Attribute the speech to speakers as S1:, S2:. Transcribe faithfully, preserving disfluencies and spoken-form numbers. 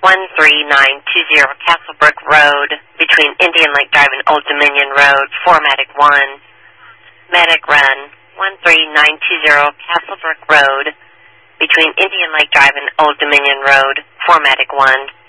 S1: one three nine two zero Castlebrook Road between Indian Lake Drive and Old Dominion Road, four Medic one. Medic Run, one three nine two zero Castlebrook Road between Indian Lake Drive and Old Dominion Road, four Medic one.